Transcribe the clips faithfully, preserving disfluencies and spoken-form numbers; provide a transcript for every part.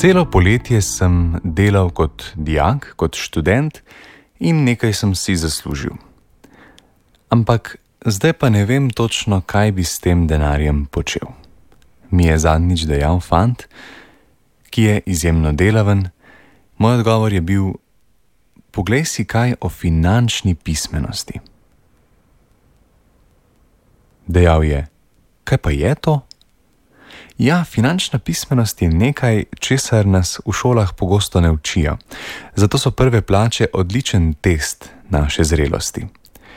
Celo poletje sem delal kot dijak, kot študent in nekaj sem si zaslužil. Ampak zdaj pa ne vem točno, kaj bi s tem denarjem počel. Mi je zadnjič dejal fant, ki je izjemno delaven. Moj odgovor je bil: poglej si kaj o finančni pismenosti. Dejal je: kaj pa je to? Ja, finančna pismenost je nekaj, česar nas v šolah pogosto ne učijo. Zato so prve plače odličen test naše zrelosti.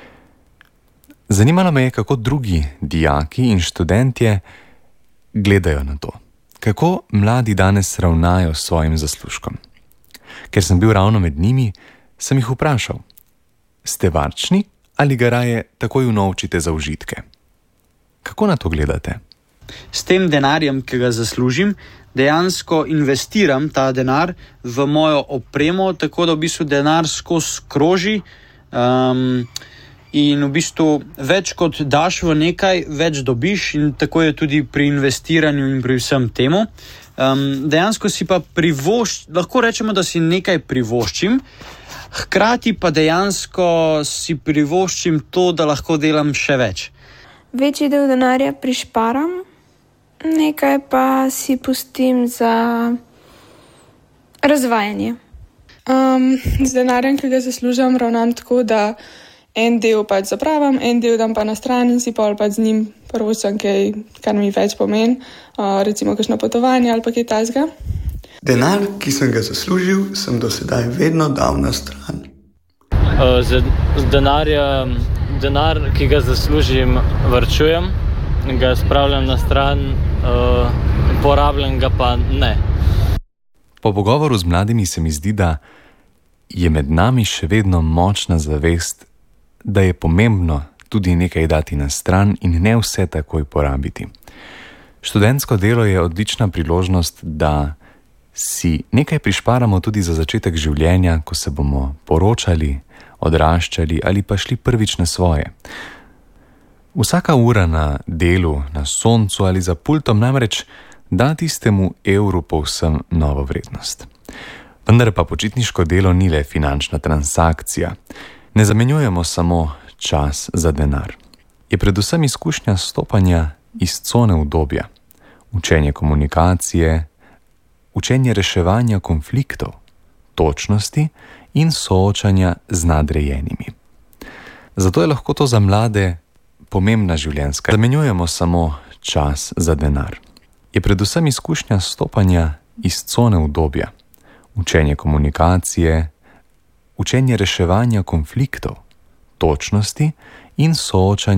Zanimalo me je, kako drugi dijaki in študentje gledajo na to. Kako mladi danes ravnajo s svojim zaslužkom. Ker sem bil ravno med njimi, sem jih vprašal: ste varčni ali ga raje takoj unovčite za užitke? Kako na to gledate? S tem denarjem, ki ga zaslužim, dejansko investiram ta denar v mojo opremo, tako da v bistvu denar skozi kroži um, in v bistvu več kot daš v nekaj, več dobiš, in tako je tudi pri investiranju in pri vsem temu. Um, dejansko si pa privoščim, lahko rečemo, da si nekaj privoščim, hkrati pa dejansko si privoščim to, da lahko delam še več. Večji del denarja prišparam, nekaj pa si pustim za razvajanje. Um, z denarjem, ki ga zaslužim, ravnam tako, da en del pač zapravim, en del dam pa na stran in si pol pač z njim prvočam kaj, kar mi več pomeni, uh, recimo kakšno potovanje ali pa kaj takega. Denar, ki sem ga zaslužil, sem do sedaj vedno dal na stran. Uh, z, z denarjem, denar, ki ga zaslužim, varčujem, ga spravljam na stran, uh, porabljam ga pa ne. Po pogovoru z mladimi se mi zdi, da je med nami še vedno močna zavest, da je pomembno tudi nekaj dati na stran in ne vse takoj porabiti. Študentsko delo je odlična priložnost, da si nekaj prišparamo tudi za začetek življenja, ko se bomo poročali, odraščali ali pa šli prvič na svoje. Vsaka ura na delu, na soncu ali za pultom namreč da tistemu evru povsem novo vrednost. Vendar pa počitniško delo ni le finančna transakcija. Ne zamenjujemo samo čas za denar. Je predvsem izkušnja stopanja iz cone udobja, učenje komunikacije, učenje reševanja konfliktov, točnosti in soočanja z nadrejenimi. Zato je lahko to za mlade pomembna življenjska. Zamenjujemo samo čas za denar. Je predvsem izkušnja stopanja iz cone udobja, učenje komunikacije, učenje reševanja konfliktov, točnosti in soočanja